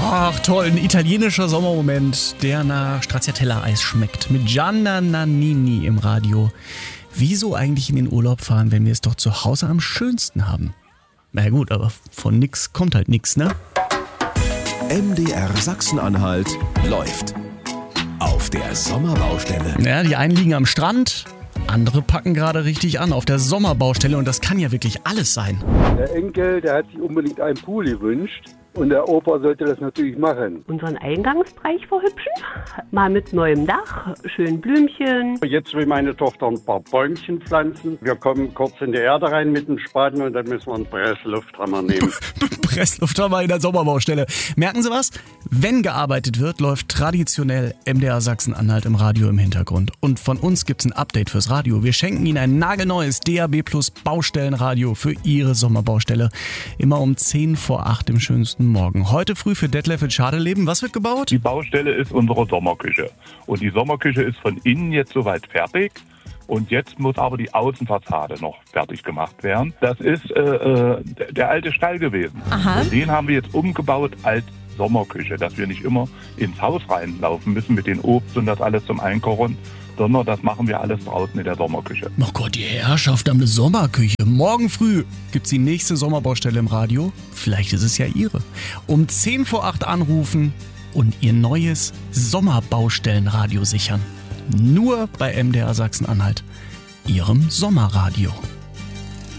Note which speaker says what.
Speaker 1: Ach toll, ein italienischer Sommermoment, der nach Stracciatella-Eis schmeckt. Mit Gianna Nannini im Radio. Wieso eigentlich in den Urlaub fahren, wenn wir es doch zu Hause am schönsten haben? Na gut, aber von nix kommt halt nix, ne?
Speaker 2: MDR Sachsen-Anhalt läuft. Auf der Sommerbaustelle.
Speaker 1: Ja, die einen liegen am Strand, andere packen gerade richtig an auf der Sommerbaustelle und das kann ja wirklich alles sein.
Speaker 3: Der Enkel, der hat sich unbedingt einen Pool gewünscht. Und der Opa sollte das natürlich machen.
Speaker 4: Unseren Eingangsbereich verhübschen, mal mit neuem Dach, schön Blümchen.
Speaker 3: Jetzt will meine Tochter ein paar Bäumchen pflanzen. Wir kommen kurz in die Erde rein mit dem Spaten und dann müssen wir einen Presslufthammer nehmen.
Speaker 1: Presslufthammer in der Sommerbaustelle. Merken Sie was? Wenn gearbeitet wird, läuft traditionell MDR Sachsen-Anhalt im Radio im Hintergrund. Und von uns gibt's ein Update fürs Radio. Wir schenken Ihnen ein nagelneues DAB Plus Baustellenradio für Ihre Sommerbaustelle. Immer um 7:50 im schönsten Morgen. Heute früh für Detlef in Schadeleben. Was wird gebaut?
Speaker 5: Die Baustelle ist unsere Sommerküche. Und die Sommerküche ist von innen jetzt soweit fertig. Und jetzt muss aber die Außenfassade noch fertig gemacht werden. Das ist der alte Stall gewesen.
Speaker 6: Aha.
Speaker 5: Und den haben wir jetzt umgebaut als Sommerküche, dass wir nicht immer ins Haus reinlaufen müssen mit den Obst und das alles zum Einkochen, sondern das machen wir alles draußen in der Sommerküche.
Speaker 1: Oh Gott, die Herrschaft am Sommerküche. Morgen früh gibt's die nächste Sommerbaustelle im Radio. Vielleicht ist es ja Ihre. Um 7:50 anrufen und Ihr neues Sommerbaustellenradio sichern. Nur bei MDR Sachsen-Anhalt, Ihrem Sommerradio.